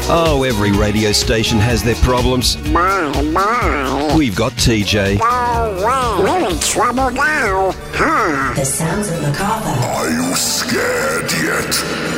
Oh, every radio station has their problems. My. We've got TJ. Go away. We're in trouble now. Huh? The sounds of MacArthur. Are you scared yet?